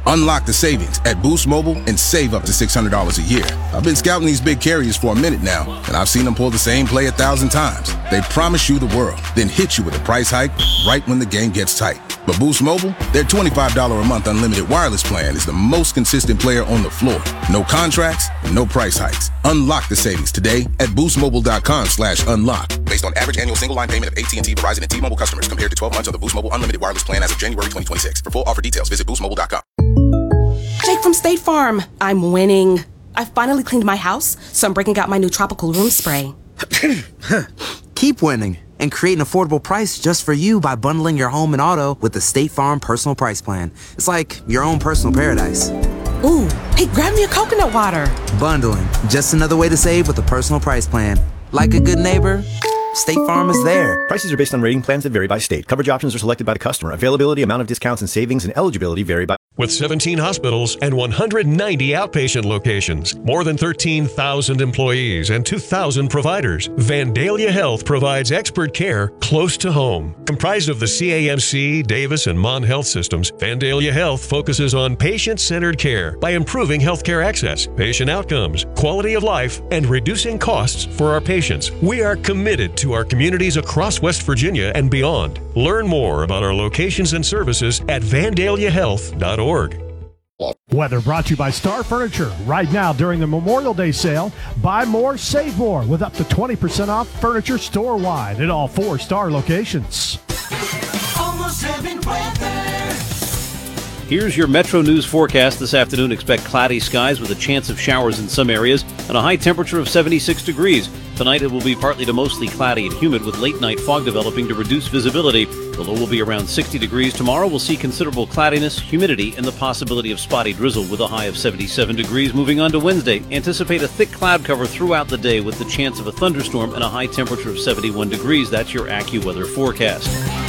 Unlock the savings at Boost Mobile and save up to $600 a year. I've been scouting these big carriers for a minute now, and I've seen them pull the same play 1,000 times. They promise you the world, then hit you with a price hike right when the game gets tight. But Boost Mobile, their $25 a month unlimited wireless plan is the most consistent player on the floor. No contracts, no price hikes. Unlock the savings today at boostmobile.com/unlock. Based on average annual single line payment of AT&T, Verizon, and T-Mobile customers compared to 12 months of the Boost Mobile unlimited wireless plan as of January 2026. For full offer details, visit boostmobile.com. Jake from State Farm. I'm winning. I finally cleaned my house, so I'm breaking out my new tropical room spray. Keep winning and create an affordable price just for you by bundling your home and auto with the State Farm Personal Price Plan. It's like your own personal paradise. Ooh, hey, grab me a coconut water. Bundling, just another way to save with a personal price plan. Like a good neighbor, State Farm is there. Prices are based on rating plans that vary by state. Coverage options are selected by the customer. Availability, amount of discounts and savings, and eligibility vary by... With 17 hospitals and 190 outpatient locations, more than 13,000 employees and 2,000 providers, Vandalia Health provides expert care close to home. Comprised of the CAMC, Davis, and Mon Health systems, Vandalia Health focuses on patient-centered care by improving healthcare access, patient outcomes, quality of life, and reducing costs for our patients. We are committed to our communities across West Virginia and beyond. Learn more about our locations and services at vandaliahealth.org. Weather brought to you by Star Furniture. Right now during the Memorial Day sale, buy more, save more with up to 20% off furniture store-wide at all 4 Star locations. Almost heaven weather. Here's your Metro News forecast this afternoon. Expect cloudy skies with a chance of showers in some areas and a high temperature of 76 degrees. Tonight it will be partly to mostly cloudy and humid with late-night fog developing to reduce visibility. The low will be around 60 degrees. Tomorrow we'll see considerable cloudiness, humidity, and the possibility of spotty drizzle with a high of 77 degrees. Moving on to Wednesday, anticipate a thick cloud cover throughout the day with the chance of a thunderstorm and a high temperature of 71 degrees. That's your AccuWeather forecast.